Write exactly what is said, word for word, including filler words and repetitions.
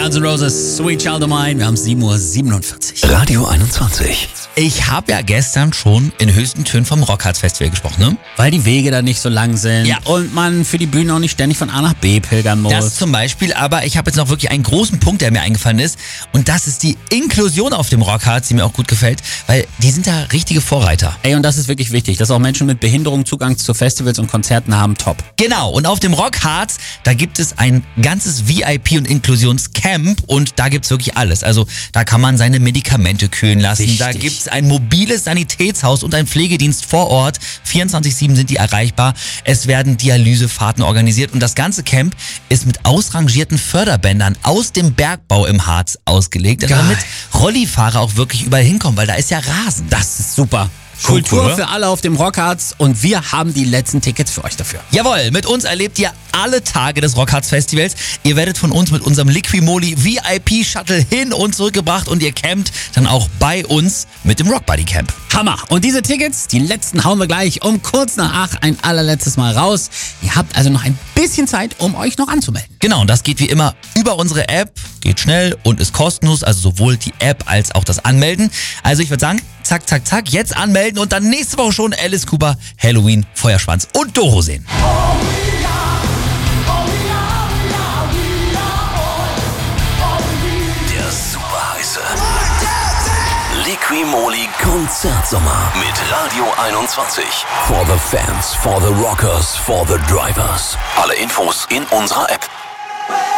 Guns N' Roses, Sweet Child of Mine. Wir haben sieben Uhr siebenundvierzig. Radio einundzwanzig. Ich habe ja gestern schon in höchsten Tönen vom Rockharz Festival gesprochen, ne? Weil die Wege da nicht so lang sind Ja. und man für die Bühne auch nicht ständig von A nach B pilgern muss. Das zum Beispiel, aber ich habe jetzt noch wirklich einen großen Punkt, der mir eingefallen ist. Und das ist die Inklusion auf dem Rockharz, die mir auch gut gefällt, weil die sind da richtige Vorreiter. Ey, und das ist wirklich wichtig, dass auch Menschen mit Behinderung Zugang zu Festivals und Konzerten haben, top. Genau, und auf dem Rockharz, da gibt es ein ganzes V I P- und Inklusionscamp und da gibt's wirklich alles. Also da kann man seine Medikamente kühlen lassen, Richtig. da gibt's ein mobiles Sanitätshaus und ein Pflegedienst vor Ort. vierundzwanzig sieben sind die erreichbar. Es werden Dialysefahrten organisiert und das ganze Camp ist mit ausrangierten Förderbändern aus dem Bergbau im Harz ausgelegt, Geil. damit Rollifahrer auch wirklich überall hinkommen, weil da ist ja Rasen. Das ist super. Schon Kultur cool, oder? für alle auf dem Rockharz und wir haben die letzten Tickets für euch dafür. Jawohl, mit uns erlebt ihr alle Tage des Rockharz Festivals. Ihr werdet von uns mit unserem Liquimoli V I P-Shuttle hin und zurückgebracht und ihr campt dann auch bei uns mit dem Rockbuddy Camp. Hammer. Und diese Tickets, die letzten hauen wir gleich um kurz nach acht ein allerletztes Mal raus. Ihr habt also noch ein bisschen Zeit, um euch noch anzumelden. Genau, und das geht wie immer über unsere App, geht schnell und ist kostenlos, also sowohl die App als auch das Anmelden. Also ich würde sagen, zack, zack, zack, jetzt anmelden und dann nächste Woche schon Alice Cooper, Halloween, Feuerschwanz und Doro sehen. Der super heiße Liquimoli Konzertsommer mit Radio einundzwanzig. For the fans, for the rockers, for the drivers. Alle Infos in unserer App.